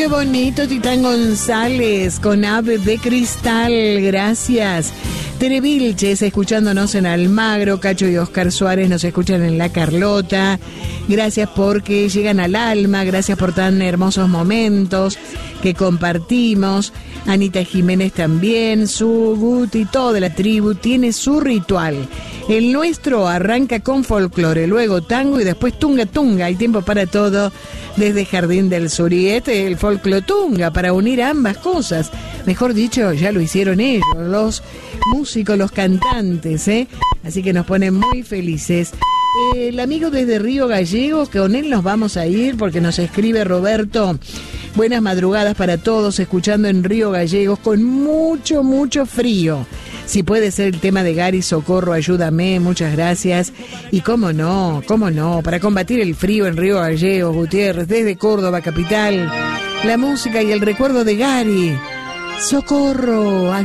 qué bonito, Titán González, con Ave de Cristal, gracias. Tere Vilches, escuchándonos en Almagro. Cacho y Oscar Suárez nos escuchan en La Carlota. Gracias porque llegan al alma, gracias por tan hermosos momentos que compartimos. Anita Jiménez también, su Guti, toda la tribu tiene su ritual. El nuestro arranca con folclore, luego tango y después tunga tunga. Hay tiempo para todo desde Jardín del Sur. Y el folclotunga para unir ambas cosas. Mejor dicho, ya lo hicieron ellos, los músicos, los cantantes, ¿eh? Así que nos ponen muy felices. El amigo desde Río Gallegos, que con él nos vamos a ir porque nos escribe Roberto. Buenas madrugadas para todos, escuchando en Río Gallegos con mucho, mucho frío. Si puede ser el tema de Gary Socorro, ayúdame, muchas gracias. Y cómo no, para combatir el frío en Río Gallegos, Gutiérrez, desde Córdoba capital, la música y el recuerdo de Gary Socorro.